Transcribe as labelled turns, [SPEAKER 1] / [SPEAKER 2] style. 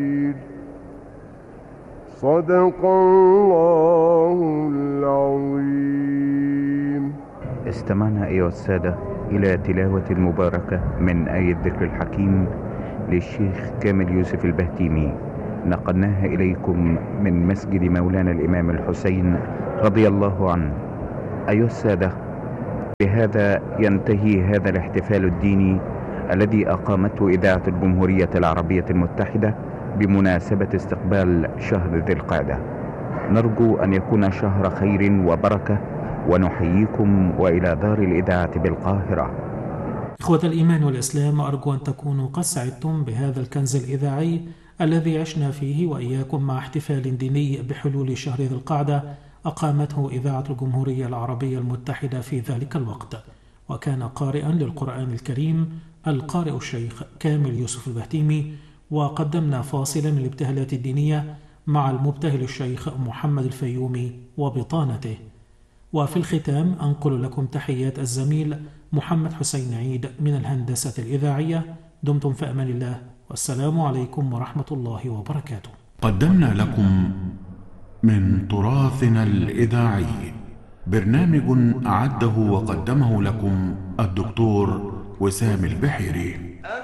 [SPEAKER 1] صدق الله العظيم.
[SPEAKER 2] استمعنا أيها السادة إلى تلاوة المباركة من آية ذكر الحكيم للشيخ كامل يوسف البهتيمي، نقلناها إليكم من مسجد مولانا الإمام الحسين رضي الله عنه. أيها السادة، بهذا ينتهي هذا الاحتفال الديني الذي أقامته إذاعة الجمهورية العربية المتحدة بمناسبة استقبال شهر ذي القعدة. نرجو أن يكون شهر خير وبركة، ونحييكم وإلى دار الإذاعة بالقاهرة.
[SPEAKER 3] إخوة الإيمان والإسلام، أرجو أن تكونوا قد سعدتم بهذا الكنز الإذاعي الذي عشنا فيه وإياكم مع احتفال ديني بحلول شهر ذي القعدة أقامته إذاعة الجمهورية العربية المتحدة في ذلك الوقت. وكان قارئا للقرآن الكريم القارئ الشيخ كامل يوسف البهتيمي، وقدمنا فاصلا من الابتهالات الدينية مع المبتهل الشيخ محمد الفيومي وبطانته. وفي الختام أنقل لكم تحيات الزميل محمد حسين عيد من الهندسة الإذاعية. دمتم في أمان الله، والسلام عليكم ورحمة الله وبركاته.
[SPEAKER 4] قدمنا لكم من تراثنا الإذاعي برنامج أعده وقدمه لكم الدكتور وسام البحيري.